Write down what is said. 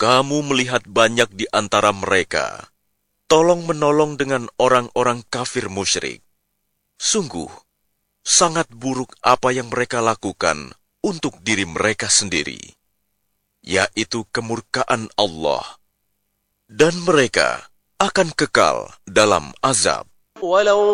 kamu melihat banyak di antara mereka tolong-menolong dengan orang-orang kafir musyrik. Sungguh, sangat buruk apa yang mereka lakukan untuk diri mereka sendiri, yaitu kemurkaan Allah. Dan mereka akan kekal dalam azab. ولو